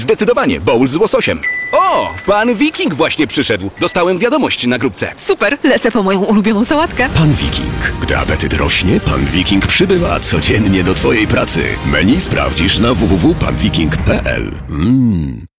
Zdecydowanie, bowl z łososiem. O, pan Wiking właśnie przyszedł. Dostałem wiadomość na grupce. Super, lecę po moją ulubioną sałatkę. Pan Wiking. Gdy apetyt rośnie, Pan Wiking przybywa codziennie do Twojej pracy. Menu sprawdzisz na www.panwiking.pl.